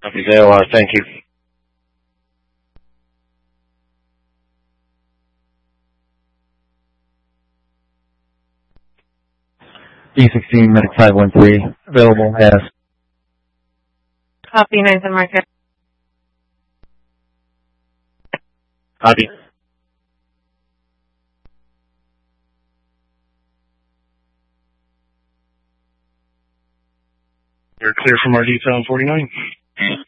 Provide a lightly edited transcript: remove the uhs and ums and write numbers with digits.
Copy JOR, thank you. B16, Medic 513, available as. Copy, 9th and Market. Copy. You're clear from our detail 49.